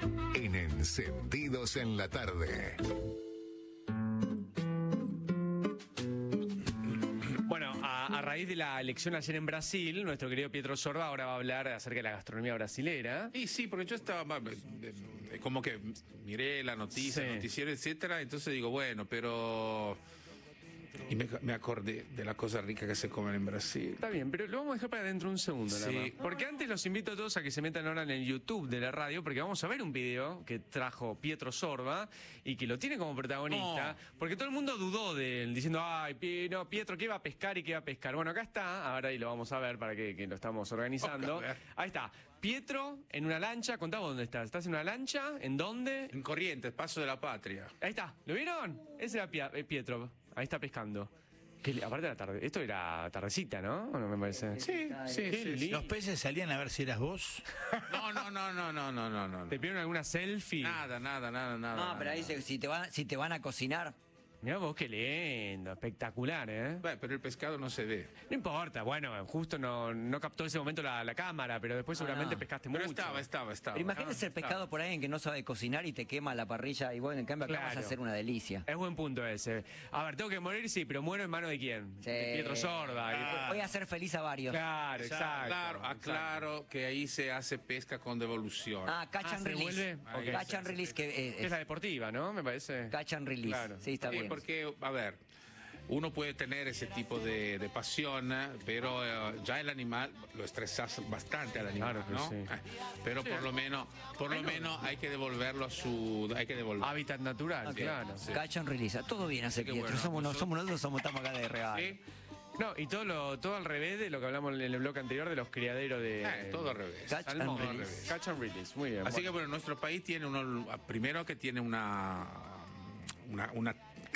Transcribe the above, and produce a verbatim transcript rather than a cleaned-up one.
en Encendidos en la Tarde. Bueno, a, a raíz de la elección ayer en Brasil, nuestro querido Pietro Sorba ahora va a hablar acerca de la gastronomía brasilera. Y sí, porque yo estaba eh, como que miré la noticia, Sí. el noticiero, etcétera, entonces digo, bueno, pero... Y me, me acordé de la cosa rica que se comen en Brasil. Está bien, pero lo vamos a dejar para dentro un segundo nada Sí. más. Porque antes los invito a todos a que se metan ahora en el YouTube de la radio, porque vamos a ver un video que trajo Pietro Sorba y que lo tiene como protagonista, No. porque todo el mundo dudó de él, diciendo, ay, Pi- no, Pietro, ¿qué va a pescar y qué va a pescar? Bueno, acá está, ahora y lo vamos a ver para que, que lo estamos organizando. Ok, a ver. Ahí está, Pietro en una lancha, contá vos dónde estás. ¿Estás en una lancha? ¿En dónde? En Corrientes, Paso de la Patria. Ahí está, ¿lo vieron? Ese era Pia- eh, Pietro, ahí está pescando. Que, aparte de la tarde, esto era tardecita, ¿no? ¿O no me parece? Sí, sí, Qué sí, sí. lindo. Los peces salían a ver si eras vos. No, no, no, no, no, no, no, no. ¿Te pidieron alguna selfie? Nada, nada, nada, nada. No, nada. pero ahí se- si te van, si te van a cocinar. Mirá vos, qué lindo, espectacular, ¿eh? Bueno, pero el pescado no se ve. No importa, bueno, justo no, no captó ese momento la, la cámara, pero después seguramente no. pescaste Pero mucho. estaba, estaba, estaba. Pero imagínese el pescado por ahí en que no sabe cocinar y te quema la parrilla y bueno, en cambio acá vas a Claro. hacer una delicia. Es buen punto ese. A ver, tengo que morir, sí, pero muero en mano de quién? Sí. De Pietro Sorba. y- Voy a hacer feliz a varios. Claro, exacto. Claro, aclaro que ahí se hace pesca con devolución. Ah, catch Ah, and ¿se release. vuelve? Ok. Catch and release que Que eh, es la deportiva, ¿no? Me parece. catch and release. Claro. Sí, está Sí, bien. porque, a ver, uno puede tener ese tipo de, de pasión, eh, pero eh, ya el animal lo estresas bastante al animal, Claro que ¿no? sí. Eh, pero Sí, por eh. lo menos, por lo Ay, no. menos hay que devolverlo a su, hay que devolverlo. Hábitat natural, Ok. claro. Catch and release. Todo bien hace Qué Pietro. bueno. somos, no, Nosotros- somos nosotros, somos estamos acá de regalo. ¿Sí? No, y todo lo todo al revés de lo que hablamos en el bloque anterior de los criaderos de... Eh, todo al revés. Catch and salmón. release. Catch and release, muy bien. Así que bueno. bueno, nuestro país tiene uno, primero que tiene una, una, una